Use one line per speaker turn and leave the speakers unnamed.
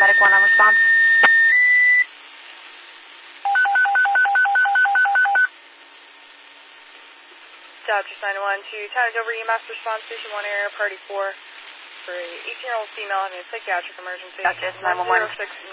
Medic 1 on response.
Dodgers 911 to Towers over EMS response, station 1 area, party 4 for a 18-year-old female having a psychiatric emergency.
Dodgers 911.